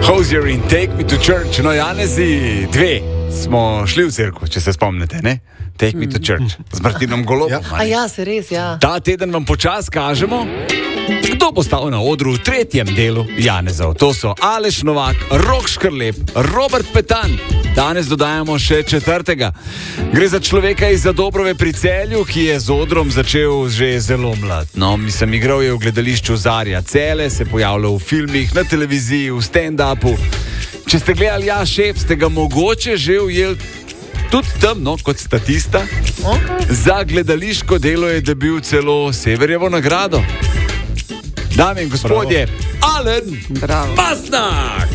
Hozier in Take Me to Church. No, Janezi, 2 smo šli v cerkev, če se spomnite, ne? Take Me to Church z Martinom Golobom. Ja, se res, ja. Ta teden vam počas kažemo, kdo bo stal na odru v 3. delu Janezov. To so Aleš Novak, Rok Škrlep, Robert Petan. Danes dodajamo še 4. Gre za človeka iz Zadobrove pri Celju, ki je z odrom začel že zelo mlad. No, igral je v gledališču Zarja Cele, se pojavljal v filmih, na televiziji, v stand-upu. Če ste gledali Ja, šef, ste ga mogoče že ujeli tudi tam, no, kot statista. Za gledališko delo je dobil celo Severjevo nagrado. Dame in gospodje, Alen Mastnak!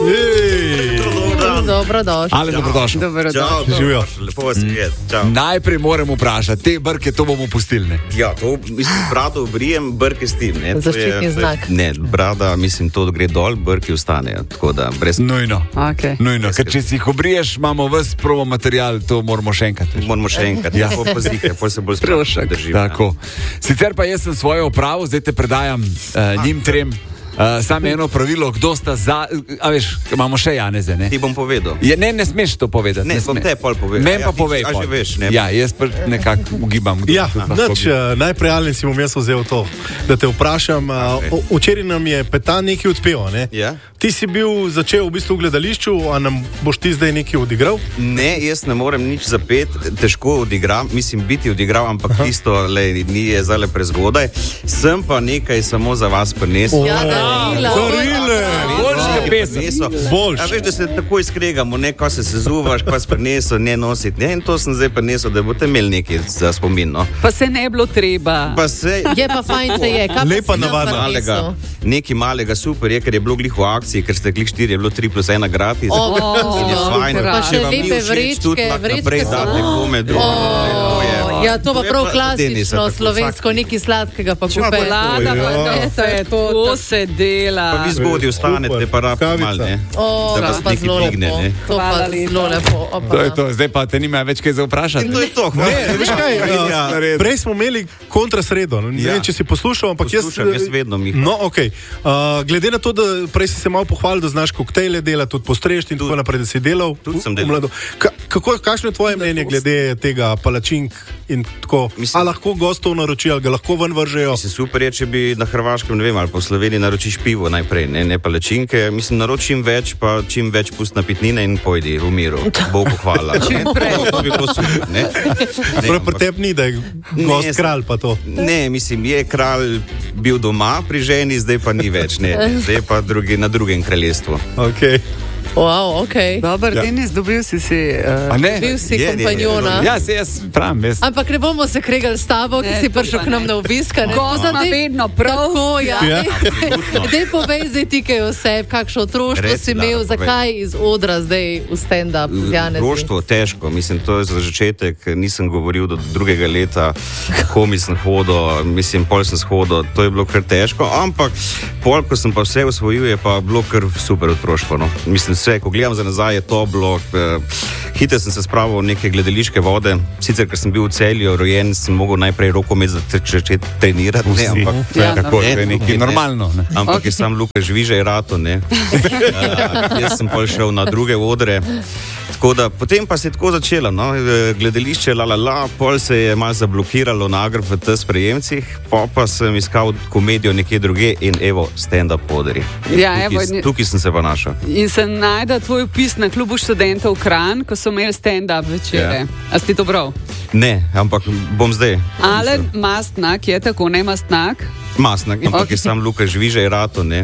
Dobrodošli. Alen, dobrodošli. Čau, živijo. Lepo vas je. Najprej moram vprašati, te brke, to bomo pustili, ne? Ja, to, mislim, brado obrijem, brke s tim, ne? Zaščitni znak. Ne, brada, mislim, to gre dol, brke ostanejo, tako da brez... Nujno. Okay. Nujno, ker če si jih obriješ, imamo ves promo material, to moramo še enkrat. Moramo še enkrat, ja. Pozike, pol se bolj sprošek držim. Tako. Sicer pa jaz sem svojo opravo, zdaj te predajam njim 3. Samo eno pravilo, kdo sta za... A veš, imamo še Janeze, ne? Ti bom povedal. Ne smeš to povedati. Ne, bom te pol povedal. Meni pa povej pol. A že veš, ne? Ja, jaz pa nekako ugibam. Ja, najprej Alen si bom jaz vzel to, da te vprašam. Včeraj nam je Petan nekaj odpeval, ne? Ja. Ti si bil začel v bistvu v gledališču, a nam boš ti zdaj nekaj odigral? Ne, jaz ne morem nič zapet, težko odigram, mislim biti odigral, ampak tisto ni je zdaj prezgodaj. Sem pa nekaj samo za vas prinesel. Darile! Boljše pesem. Boljše. A veš, da se takoj skregamo, ne, ko se sezuvaš, ko si prinesel, ne nositi, ne, in to sem zdaj prinesel, da boste imeli nekaj za spomin, no. Pa se ne bilo treba. Pa se... Je pa fajn, da je. Lepa navada. Nekaj malega super je, ker je bilo glih v akciji, ker ste glih 4, je bilo 3+1 gratis. In je fajn. Pa še lepe vrečke so. Ja, to pa prav klasično, slovensko, nekaj sladkega pa kupaj. To se dela. Pa vi zgodaj ostanete, pa rab mal, ne. Da vas nekaj digne, ne. To pa zelo lepo. To je to, zdaj pa te nima več kaj za vprašati. To je to, hvala. Prej smo imeli kontrasredo. Ne vem, če si poslušal, ampak poslušam, jaz vedno mi. No, okej. Glede na to, da prej si se malo pohvalil, da znaš koktejle delati, tudi postrežiti in tako naprej, da si delal. Tudi sem delal. Kakšno je tvoje mnenje glede tega palačink in tako? A lahko gostov naroči, ali ga lahko ven vržejo? Mislim, super je, če bi na Hrvaškem, ne vem, ali po Sloveniji naročiš pivo najprej, ne palačinke. Mislim, naročim več, pa čim več pust napitnine in pojdi v miru. Bogu hvala. Čim prej. To bi bilo super, ne? Pri tebi ni, da je gost kralj pa to. Ne, mislim, je kralj bil doma pri ženi, zdaj pa ni več, ne. Zdaj pa na drugem kraljestvu. Okej. Wow, okej. Dobar, Denis, dobil si Bil si kompanjona. Ja, se jaz pravim. Ampak ne bomo se kregali s tabo, ki si prišel k nam na obisk. Gost ima vedno prav. Tako, ja. Dej povej zdaj ti kaj o sebi, kakšno otroštvo si imel, zakaj iz odra zdaj v stand-up z Janezom? Otroštvo, težko, mislim, to je za začetek, nisem govoril do 2. leta, komi sem hodil, mislim, pol sem shodil, to je bilo kar težko, ampak pol, ko sem pa vse osvojil, je pa bilo kar super otroštvo, no. Mislim, ko gledam za nazaj, je to bilo. Hitro sem se spravil v neke gledališke vode. Sicer, ker sem bil v Celju rojen, sem mogel najprej rokomet začeti trenirati. Ne, ampak tako je nekaj normalno. Ne? Ampak je sam Luka Žvižej rato, ne. Jaz sem pol šel na druge odre. Tako da, potem pa se je tako začelo, no, gledališče, pol se je malo zablokiralo na AGRFT sprejemcih, pa sem iskal komedijo nekje druge in evo, stand-up odri. Ja, tukaj sem se pa našel. In se najde tvoj opis na klubu študentov Kranj, ko so imeli stand-up večere. A si to bral? Ne, ampak bom zdaj. Alen Mastnak je tako, ne Mastnak? Mastnak, ampak je sam Luka Žvižej rato, ne.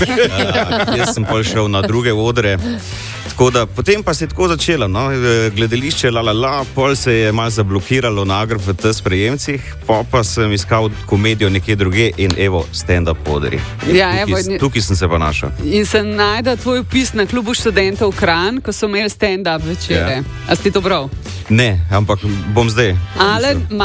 Jaz sem pol šel na druge odre. Tako da, potem pa se je tako začelo, no, gledališče, pol se je malo zablokiralo na AGRFT sprejemcih, pa sem iskal komedijo nekje druge in evo, stand-up odri. Ja, tukaj sem se pa našel. In se najde tvoj opis na klubu študentov Kranj, ko so imeli stand-up večere. A si to bral? Ne, ampak bom zdaj. Alen